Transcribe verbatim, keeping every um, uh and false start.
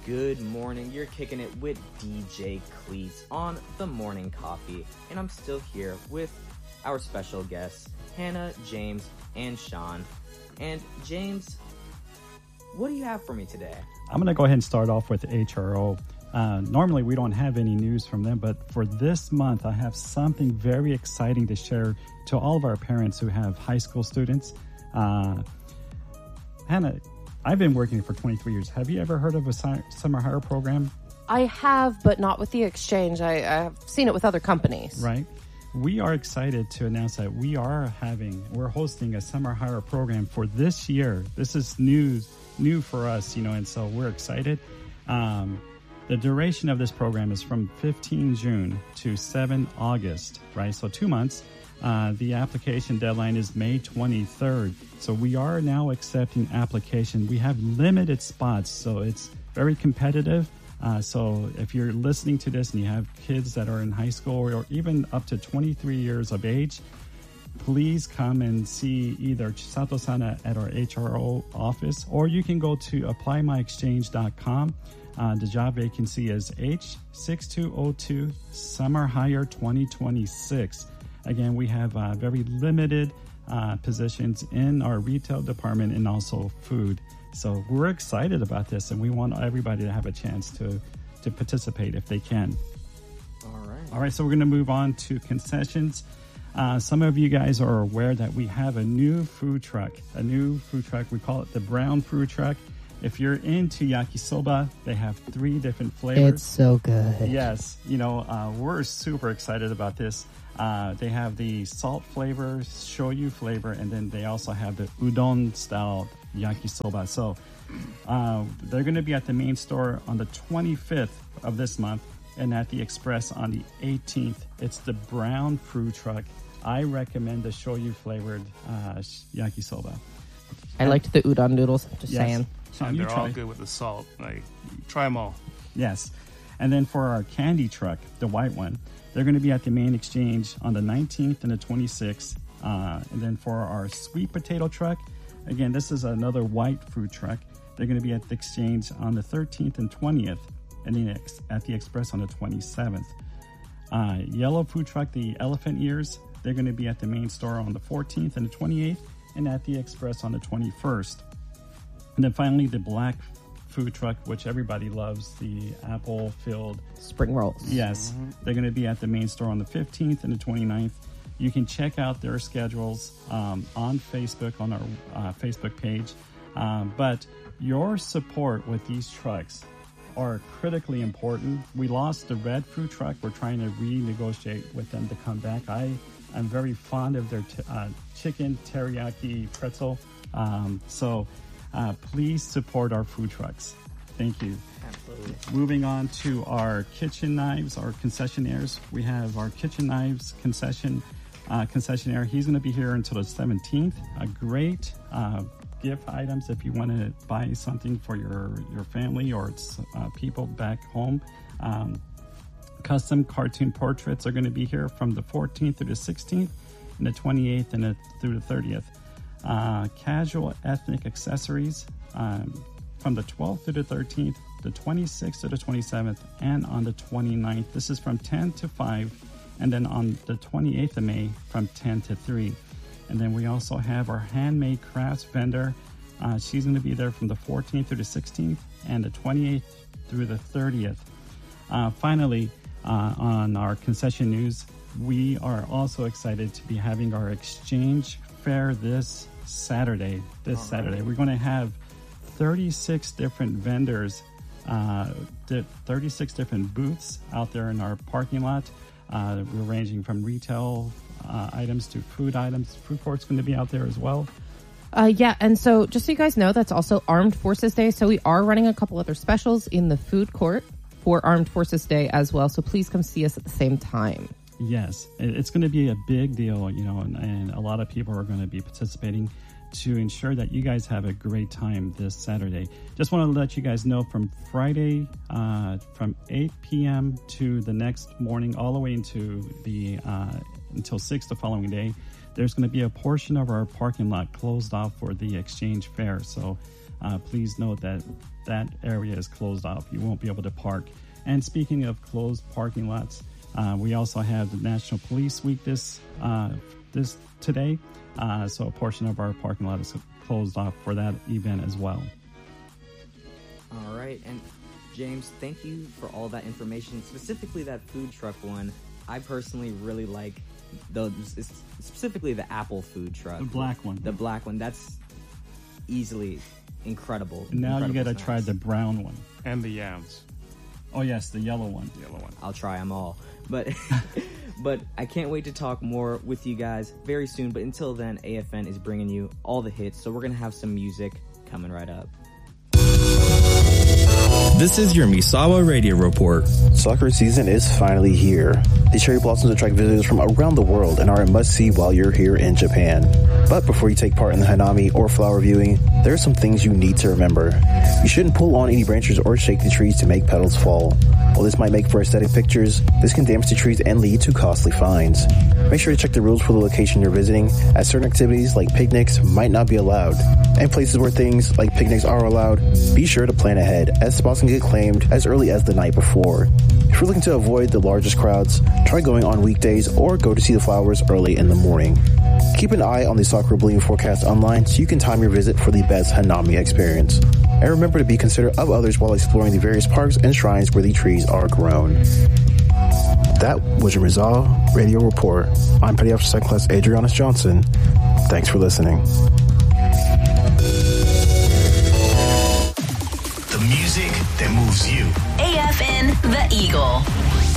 good morning. You're kicking it with D J Cleats on The Morning Coffee. And I'm still here with our special guests, Hannah, James, and Sean. And James, what do you have for me today? I'm going to go ahead and start off with H R O. Uh, normally, we don't have any news from them, but for this month, I have something very exciting to share to all of our parents who have high school students. Uh, Hannah, I've been working for twenty-three years. Have you ever heard of a summer hire program? I have, but not with the exchange. I, I've seen it with other companies. Right. We are excited to announce that we are having, we're hosting a summer hire program for this year. This is new, new for us, you know, and so we're excited. Um, the duration of this program is from fifteenth of June to seventh of August, right? So two months. Uh, the application deadline is May twenty-third. So we are now accepting application. We have limited spots, so it's very competitive. Uh, so if you're listening to this and you have kids that are in high school or even up to twenty-three years of age, please come and see either Sato-san at our H R O office, or you can go to apply my exchange dot com. Uh, the job vacancy is H six two zero two Summer Hire twenty twenty-six. Again, we have uh, very limited uh, positions in our retail department and also food. So we're excited about this, and we want everybody to have a chance to, to participate if they can. All right. All right, so we're going to move on to concessions. Uh, some of you guys are aware that we have a new food truck, a new food truck. We call it the Brown Food Truck. If you're into yakisoba, they have three different flavors. It's so good. Yes. You know, uh, we're super excited about this. Uh, they have the salt flavor, shoyu flavor, and then they also have the udon style yakisoba. So uh, they're going to be at the main store on the twenty-fifth of this month and at the Express on the eighteenth. It's the Brown Food Truck. I recommend the shoyu flavored uh, yakisoba. I liked the udon noodles, just yes. saying. Sean, and you they're try. all good with the salt. Like, try them all. Yes. And then for our candy truck, the white one, they're going to be at the main exchange on the nineteenth and the twenty-sixth. Uh, and then for our sweet potato truck, again, this is another white food truck. They're going to be at the exchange on the thirteenth and twentieth, and then at the Express on the twenty-seventh. Uh, yellow food truck, the elephant ears, they're going to be at the main store on the fourteenth and the twenty-eighth, and at the Express on the twenty-first. And then finally, the black food truck, which everybody loves, the apple-filled spring rolls. Yes, mm-hmm. They're going to be at the main store on the fifteenth and the twenty-ninth. You can check out their schedules um, on Facebook, on our uh, Facebook page. Um, but your support with these trucks are critically important. We lost the red food truck. We're trying to renegotiate with them to come back. I am very fond of their t- uh, chicken teriyaki pretzel. Um, so uh, please support our food trucks. Thank you. Absolutely. Moving on to our kitchen knives, our concessionaires. We have our kitchen knives concession uh, concessionaire. He's going to be here until the seventeenth. A great uh, gift items if you want to buy something for your, your family or uh, people back home. Um, custom cartoon portraits are going to be here from the fourteenth through the sixteenth and the twenty-eighth and the, through the thirtieth. Uh, casual ethnic accessories um, from the twelfth to the thirteenth, the twenty-sixth to the twenty-seventh, and on the twenty-ninth. This is from ten to five, and then on the twenty-eighth of May from ten to three. And then we also have our handmade crafts vendor. Uh, she's going to be there from the fourteenth through the sixteenth and the twenty-eighth through the thirtieth. Uh, finally, uh, on our concession news, we are also excited to be having our exchange fair this Saturday. This All Saturday, right. We're going to have thirty-six different vendors, uh, thirty-six different booths out there in our parking lot. Uh, we're ranging from retail uh, items to food items. Food court's going to be out there as well. Uh, yeah, and so just so you guys know, that's also Armed Forces Day. So we are running a couple other specials in the food court for Armed Forces Day as well. So please come see us at the same time. Yes, it's going to be a big deal, you know, and, and a lot of people are going to be participating to ensure that you guys have a great time this Saturday. Just want to let you guys know from Friday, uh, from eight p.m. to the next morning, all the way into the uh, until six the following day, there's going to be a portion of our parking lot closed off for the exchange fair. So uh, please note that that area is closed off. You won't be able to park. And speaking of closed parking lots, uh, we also have the National Police Week this uh, this today. Uh, so a portion of our parking lot is closed off for that event as well. All right. And James, thank you for all that information, specifically that food truck one. I personally really like those, specifically the Apple food truck. The black one. The black one. That's easily incredible. And now incredible you got to snacks. try the brown one. And the yams. Oh, yes, the yellow one. The yellow one. I'll try them all. But but I can't wait to talk more with you guys very soon. But until then, A F N is bringing you all the hits. So we're going to have some music coming right up. This is your Misawa Radio Report. Sakura season is finally here. The cherry blossoms attract visitors from around the world and are a must-see while you're here in Japan. But before you take part in the hanami or flower viewing, there are some things you need to remember. You shouldn't pull on any branches or shake the trees to make petals fall. While this might make for aesthetic pictures, this can damage the trees and lead to costly fines. Make sure to check the rules for the location you're visiting, as certain activities like picnics might not be allowed. And places where things like picnics are allowed, be sure to plan ahead, as spots can get claimed as early as the night before. If you're looking to avoid the largest crowds, try going on weekdays or go to see the flowers early in the morning. Keep an eye on the Sakura blooming forecast online so you can time your visit for the best hanami experience. And remember to be considerate of others while exploring the various parks and shrines where the trees are grown. That was your Misawa Radio Report. I'm Petty Officer Second Class Adrianus Johnson. Thanks for listening. The music that moves you. A F N The Eagle.